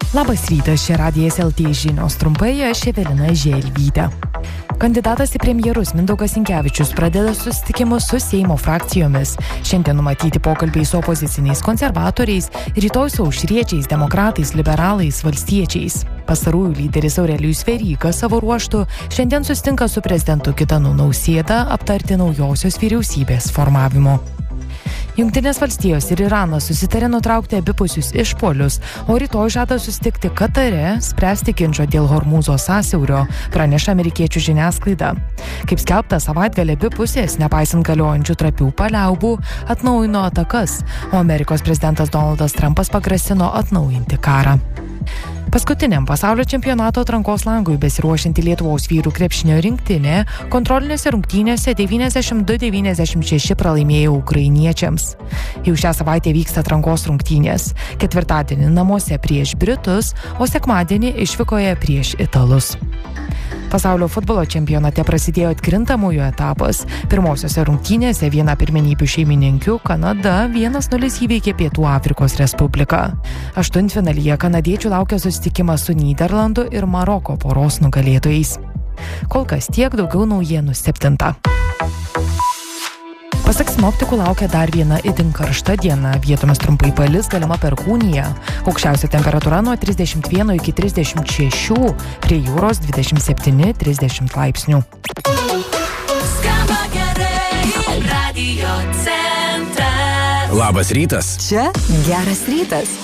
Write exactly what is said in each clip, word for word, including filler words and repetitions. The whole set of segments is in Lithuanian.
Labas rytas, čia Radijas L T žinios, trumpai aš Evelina Želvytė. Kandidatas į premjerus Mindaugas Sinkevičius pradeda susitikimus su Seimo frakcijomis. Šiandien numatyti pokalbiai su opoziciniais konservatoriais, rytoj su aušriečiais, demokratais, liberalais, valstiečiais. Pastarųjų lyderis Aurelijus Veryga savo ruožtu šiandien susitinka su prezidentu Gitanu Nausėda aptarti naujosios vyriausybės formavimo. Jungtinės valstijos ir Iranas susitarė nutraukti abipusius išpuolius, o rytoj žada susitikti Katare, spręsti ginčą dėl Hormūzo sąsiaurio, praneša amerikiečių žiniasklaida. Kaip skelbta, savaitgalį abi pusės, nepaisant galiojančių trapių paliaubų, atnaujino atakas, o Amerikos prezidentas Donaldas Trumpas pagrasino atnaujinti karą. Paskutiniam pasaulio čempionato atrankos langui besiruošianti Lietuvos vyrų krepšinio rinktinė kontrolinėse rungtynėse devyniasdešimt du devyniasdešimt šeši pralaimėjo ukrainiečiams. Jau šią savaitę vyksta atrankos rungtynės. Ketvirtadienį namuose prieš britus, o sekmadienį išvykoje prieš italus. Pasaulio futbolo čempionate prasidėjo atkrintamųjų etapas. Pirmosiose rungtynėse viena pirmenybių šeimininkių Kanada vienas nulis įveikė Pietų Afrikos Respubliką. Aštuntfinalyje kanadiečių laukia susitikimas su Nyderlandų ir Maroko poros nugalėtojais. Kol kas tiek, daugiau naujienų septintą. Pasak sinoptikų laukia dar viena itin karšta diena, vietomis trumpai palis, galima perkūnija. Aukščiausia temperatūra nuo trisdešimt vieno iki trisdešimt šešių, prie jūros dvidešimt septyni trisdešimt laipsnių. Skamba gerai, Radio centras. Labas rytas. Čia geras rytas.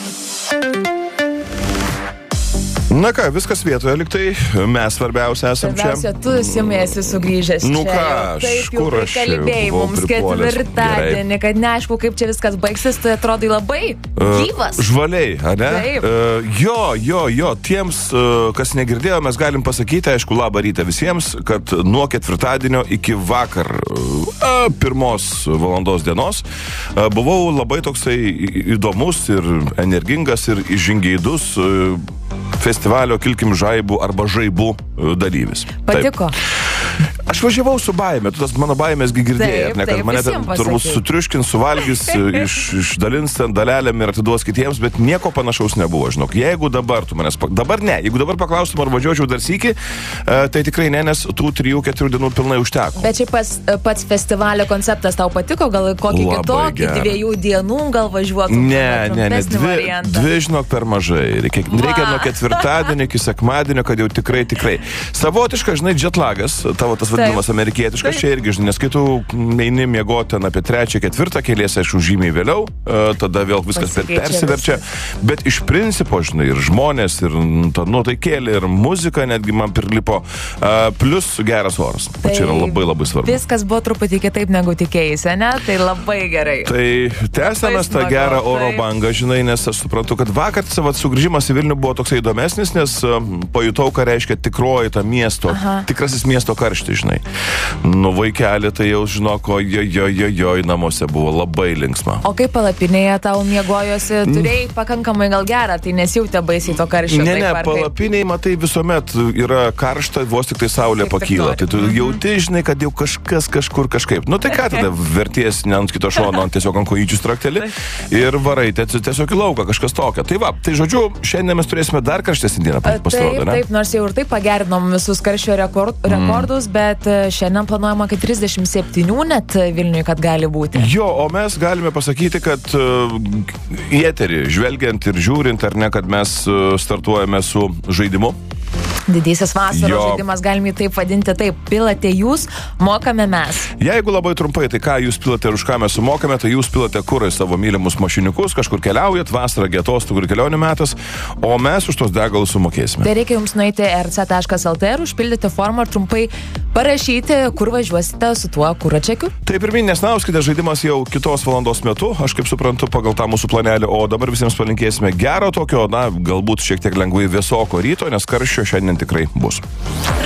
Na ką, viskas vietoje, liktai mes svarbiausia esam čia. Svarbiausia, tu simėsi sugrįžęs Nu čia. ką, Jau taip jau kur aš prikalbėjai buvau mums pripuolęs. ketvirtadienį, kad neaišku, kaip čia viskas baigsis, tu atrodai labai gyvas. Uh, žvaliai, ar ne? Taip. Uh, jo, jo, jo, tiems, uh, kas negirdėjo, mes galim pasakyti, aišku, labą rytą visiems, kad nuo ketvirtadienio iki vakar uh, pirmos valandos dienos uh, buvau labai toksai įdomus ir energingas ir žingeidus uh, festivalio Kilkim žaibų arba žaibų dalyvis. Patiko? Taip. Aš važiavau su baime, tu tas mano baimėsgi girdėjai, Taip, ne, kad taip, mane visiem ten turbūt pasakyk. sutriuškins, suvalgys, iš, išdalins ten dalelėm ir atiduos kitiems, bet nieko panašaus nebuvo, žinok. Jeigu dabar tu manęs, dabar ne, jeigu dabar paklaustum ar važiuočiau dar sykį, tai tikrai ne, nes tų trijų, keturių dienų pilnai užteko. Bet šiaip pats, pats festivalio konceptas tau patiko, gal kokį Labai kitokį, gera. dviejų dienų gal važiuotum? Ne, ne, ne, trumpesnį dvi, variantą? dvi, žinok, per mažai. Reikia, reikia nuo ketvirtadienio iki sekmadienio, kad jau tikrai, tikrai. Savotiška, žinai, jetlagas, tavo tas vadinamas Taip. amerikietiškas, čia irgi, žinai, nes kai tu eini miegoti ten apie trečią, ketvirtą, keliesi, aišku, žymiai vėliau, tada vėl viskas per, Pasikeičia persiverčia. Bet iš principo, žinai, ir žmonės, ir ta nuotaikėlė, ir muzika netgi man prilipo, plus geras oras. O čia yra labai labai svarbu. Viskas buvo truputį kitaip negu tikėjai, ne? Tai labai gerai. Tai tęsiamas tą smagu, gerą oro taip. bangą, žinai, nes aš suprantu, kad vakar savo sugrįžimas į Vilnių buvo toksai įdomesnis, nes um, pajutau, ką reiškia tikroji ta miesto, Aha. tikrasis miesto karštis, žinai. Nu, vaikelį tai jau žinok, jo, jo, jo, jo, namuose buvo labai linksma. O kaip palapinėje tau miegojosi, turėjai pakankamai gal gerą, tai nesijautė baisiai to karščio. Ne, taip, ne, ar kaip? palapiniai, matai, visuomet yra karšta, vos tik tai saulė Kaip tik pakyla. nori. Tai tu jauti, žinai, kad jau kažkas kažkur kažkaip. Nu, tai ką tada verties ne ant kito šono, ant tiesiog ant kojyčių straktelį ir varai tiesiog į lauką, kažkas tokio. Tai va, tai žodžiu, šiandien mes turėsime dar karštesnį dieną, pasirodo, Taip, ne? taip, nors jau ir taip pagerinom visus karščio rekord, rekordus, mm. bet e, šiandien planuojama, kad trisdešimt septyni net Vilniui, kad gali būti. Jo, o mes galime pasakyti, kad uh, į eterį, žvelgiant ir žiūrint, ar ne, kad mes uh, startuojame su žaidimu. Didysis vasaros Jo. žaidimas, galim jį taip vadinti, taip, pilate jūs, mokame mes. Jeigu labai trumpai, tai ką jūs pilate ir už ką mes sumokame, tai jūs pilate kurą į savo mylimus mašiniukus, kažkur keliaujat, vasarą, atostogų ir kelionių metas, o mes už tos degalus sumokėsime. Tai reikia jums nueiti r c taškas l t ir užpildyti formą ir trumpai parašyti, kur važiuosite su tuo kuro čekiu. Tai pirmin, nesnauskite, žaidimas jau kitos valandos metu, aš kaip suprantu, pagal tą mūsų planelį, o dabar visiems palinkėsime gero tokio, na, galbūt šiek tiek lengvai vėsoko ryto, nes karščio šiandien tikrai bus.